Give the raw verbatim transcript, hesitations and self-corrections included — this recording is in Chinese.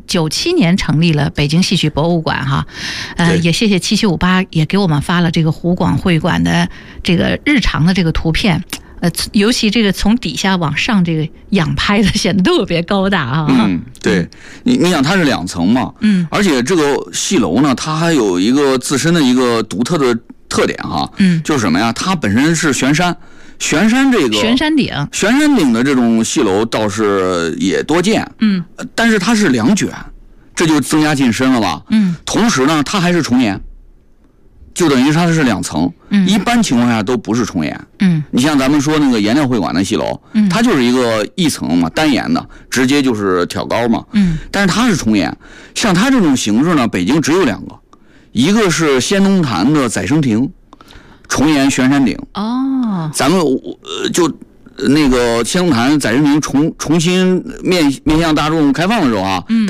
九七年成立了北京戏曲博物馆哈，呃，也谢谢七七五八也给我们发了这个湖广会馆的这个日常的这个图片。呃，尤其这个从底下往上这个仰拍的显得特别高大啊！ 嗯，对，你你想它是两层嘛， 嗯， 而且这个戏楼呢，它还有一个自身的一个独特的特点哈， 嗯， 就是什么呀？它本身是悬山，悬山这个悬山顶， 悬山顶的这种戏楼倒是也多见， 嗯， 但是它是两卷，这就增加进深了吧？ 嗯， 同时呢，它还是重檐。就等于它是两层， 嗯， 一般情况下都不是重檐， 嗯， 你像咱们说那个颜料会馆的戏楼， 嗯， 它就是一个一层嘛，单檐的，直接就是挑高嘛， 嗯， 但是它是重檐，像它这种形式呢，北京只有两个，一个是仙农坛的载生亭，重檐悬山顶， 哦， 咱们呃就那个仙农坛载生亭重重新面面向大众开放的时候啊， 嗯。